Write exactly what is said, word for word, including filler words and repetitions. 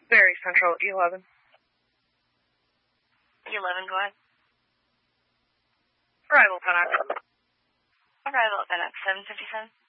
Very Central, E eleven. E eleven, go ahead. Arrival, Pennock. Arrival at Pennock, seven fifty-seven.